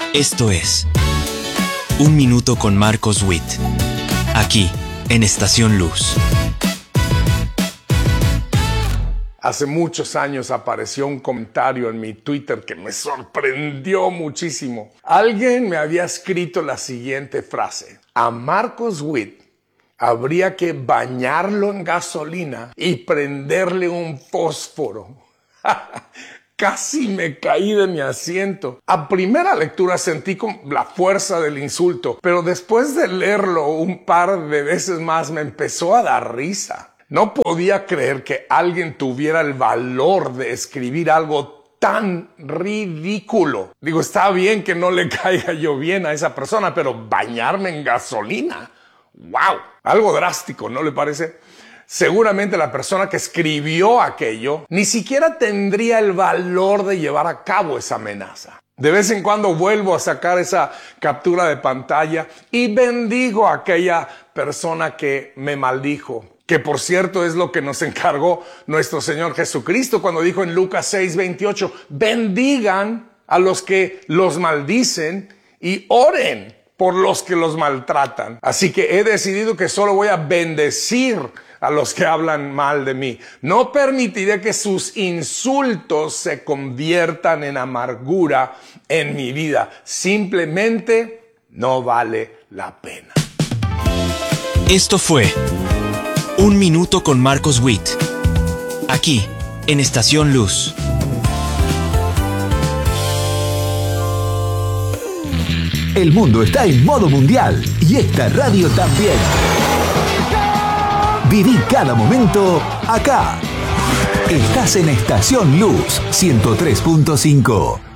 Esto es Un Minuto con Marcos Witt, aquí en Estación Luz. Hace muchos años apareció un comentario en mi Twitter que me sorprendió muchísimo. Alguien me había escrito la siguiente frase: a Marcos Witt habría que bañarlo en gasolina y prenderle un fósforo. Casi me caí de mi asiento. A primera lectura sentí como la fuerza del insulto, pero después de leerlo un par de veces más me empezó a dar risa. No podía creer que alguien tuviera el valor de escribir algo tan ridículo. Digo, está bien que no le caiga yo bien a esa persona, pero bañarme en gasolina, ¡wow! Algo drástico, ¿no le parece? Seguramente la persona que escribió aquello ni siquiera tendría el valor de llevar a cabo esa amenaza. De vez en cuando vuelvo a sacar esa captura de pantalla y bendigo a aquella persona que me maldijo. Que por cierto es lo que nos encargó nuestro Señor Jesucristo cuando dijo en Lucas 6:28, bendigan a los que los maldicen y oren por los que los maltratan. Así que he decidido que solo voy a bendecir a los que hablan mal de mí. No permitiré que sus insultos se conviertan en amargura en mi vida. Simplemente no vale la pena. Esto fue Un Minuto con Marcos Witt, aquí en Estación Luz. El mundo está en modo mundial y esta radio también. Viví cada momento acá. Estás en Estación Luz 103.5.